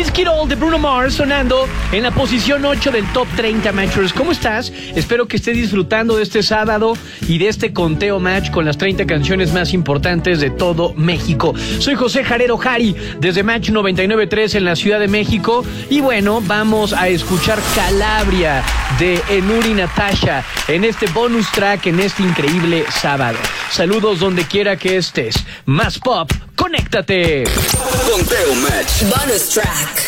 Let's Get All de Bruno Mars sonando en la posición 8 del Top 30 Matchers. ¿Cómo estás? Espero que estés disfrutando de este sábado y de este conteo match con las 30 canciones más importantes de todo México. Soy José Jarero Jari, desde Match 99.3 en la Ciudad de México. Y bueno, vamos a escuchar Calabria de Enuri Natasha en este bonus track en este increíble sábado. Saludos donde quiera que estés. Más pop, conéctate. Conteo Match. Bonus track.